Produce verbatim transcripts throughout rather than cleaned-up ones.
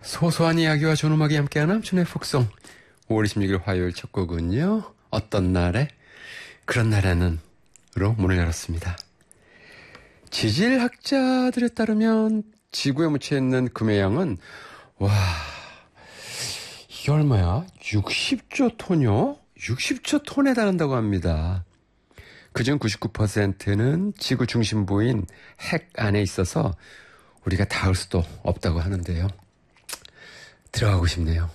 소소한 이야기와 좋은 음악이 함께하는 함춘의 폭송. 오월 이십육일 화요일 첫 곡은요. 어떤 날에? 그런 날에는 으로 문을 열었습니다. 지질학자들에 따르면 지구에 묻혀있는 금의 양은 와 이게 얼마야? 육십조 톤이요? 육십조 톤에 달한다고 합니다. 그중 구십구 퍼센트는 지구 중심부인 핵 안에 있어서 우리가 닿을 수도 없다고 하는데요. 들어가고 싶네요.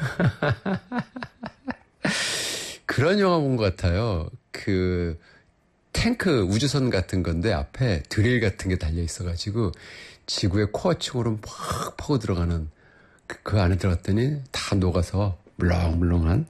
그런 영화 본 것 같아요. 그 탱크 우주선 같은 건데 앞에 드릴 같은 게 달려 있어가지고 지구의 코어층으로 막 파고 들어가는 그, 그 안에 들어갔더니 다 녹아서 물렁물렁한.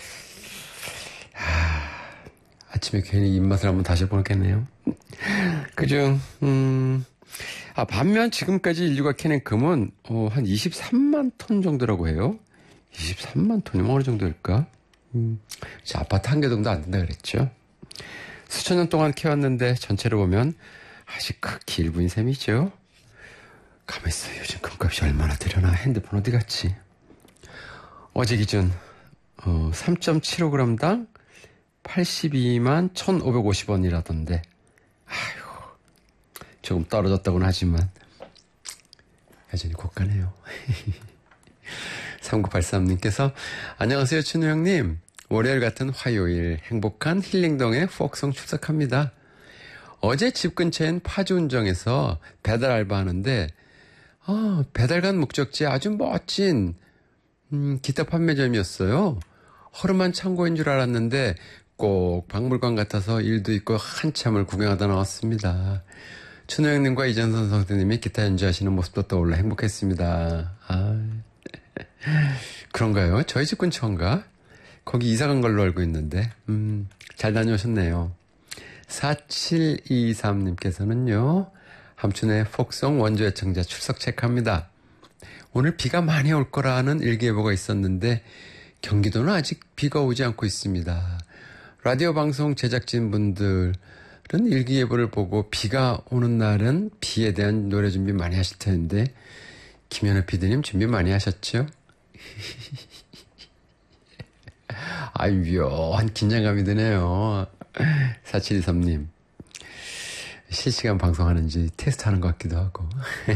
아, 아침에 괜히 입맛을 한번 다시 보겠네요. 그중 음, 아 반면 지금까지 인류가 캐낸 금은 어, 한 이십삼만 톤 정도라고 해요. 이십삼만 톤이면 어느 정도일까? 음, 아파트 한 개 정도 안 된다 그랬죠. 수천 년 동안 캐왔는데 전체를 보면 아직 극히 일부인 셈이죠. 가만있어. 요즘 금값이 얼마나 되려나. 핸드폰 어디 갔지? 어제 기준 어, 삼 점 칠오 그램당 팔십이만 천오백오십 원이라던데 아휴 조금 떨어졌다고는 하지만 여전히 고가네요. 삼구팔삼님께서 안녕하세요 춘우 형님. 월요일 같은 화요일 행복한 힐링동에 폭송 출석합니다. 어제 집 근처엔 파주운정에서 배달 알바하는데 아, 배달 간 목적지에 아주 멋진 음, 기타 판매점이었어요. 허름한 창고인 줄 알았는데 꼭 박물관 같아서 일도 있고 한참을 구경하다 나왔습니다. 춘우 형님과 이전선 선생님이 기타 연주하시는 모습도 떠올라 행복했습니다. 아, 그런가요? 저희 집 근처인가? 거기 이사간 걸로 알고 있는데 음, 잘 다녀오셨네요. 사칠이삼님께서는요. 함춘의 폭송 원조 애청자 출석 체크합니다. 오늘 비가 많이 올 거라는 일기예보가 있었는데 경기도는 아직 비가 오지 않고 있습니다. 라디오 방송 제작진분들은 일기예보를 보고 비가 오는 날은 비에 대한 노래 준비 많이 하실 텐데 김현우 피디님 준비 많이 하셨죠? 아유, 묘한 긴장감이 드네요. 사칠이삼님. 실시간 방송하는지 테스트하는 것 같기도 하고.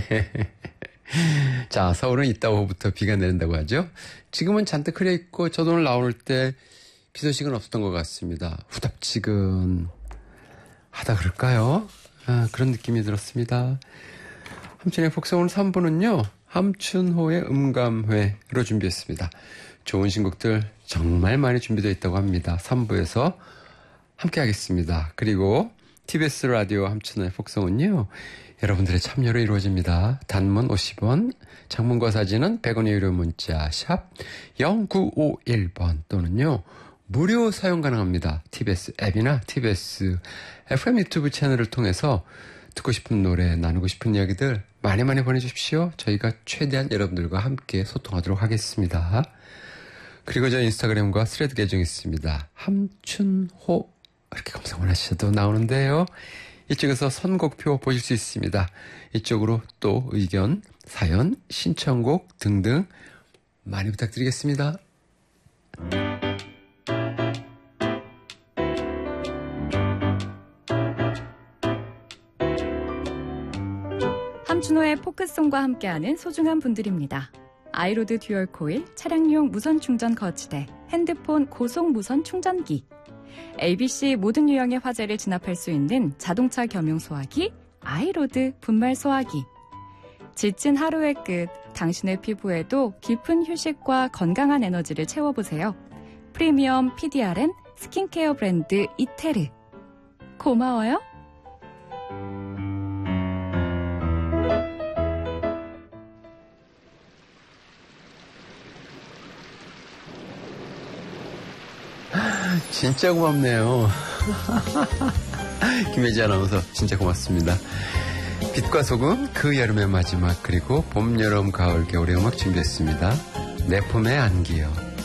자, 서울은 이따 오후부터 비가 내린다고 하죠. 지금은 잔뜩 흐려 있고 저도 오늘 나올 때 비 소식은 없었던 것 같습니다. 후덥지근 하다 그럴까요? 아, 그런 느낌이 들었습니다. 함춘의 폭송 오늘 삼 부는요. 함춘호의 음감회로 준비했습니다. 좋은 신곡들 정말 많이 준비되어 있다고 합니다. 삼 부에서 함께 하겠습니다. 그리고 티비에스 라디오 함춘호의 폭송은요. 여러분들의 참여로 이루어집니다. 단문 오십 원, 장문과 사진은 백 원의 유료 문자 샵 영구오일 번 또는요. 무료 사용 가능합니다. 티비에스 앱이나 티비에스 에프엠 유튜브 채널을 통해서 듣고 싶은 노래, 나누고 싶은 이야기들 많이 많이 보내주십시오. 저희가 최대한 여러분들과 함께 소통하도록 하겠습니다. 그리고 저 인스타그램과 스레드 계정이 있습니다. 함춘호 이렇게 검색을 하셔도 나오는데요. 이쪽에서 선곡표 보실 수 있습니다. 이쪽으로 또 의견, 사연, 신청곡 등등 많이 부탁드리겠습니다. 함춘호의 포크송과 함께하는 소중한 분들입니다. 아이로드 듀얼 코일, 차량용 무선 충전 거치대, 핸드폰 고속 무선 충전기, 에이비씨 모든 유형의 화재를 진압할 수 있는 자동차 겸용 소화기, 아이로드 분말 소화기. 지친 하루의 끝, 당신의 피부에도 깊은 휴식과 건강한 에너지를 채워보세요. 프리미엄 피디알엔 스킨케어 브랜드 이테르. 고마워요. 진짜 고맙네요. 김혜지 아나운서 진짜 고맙습니다. 빛과 소금, 그 여름의 마지막, 그리고 봄, 여름, 가을, 겨울의 음악 준비했습니다. 내 품에 안기요.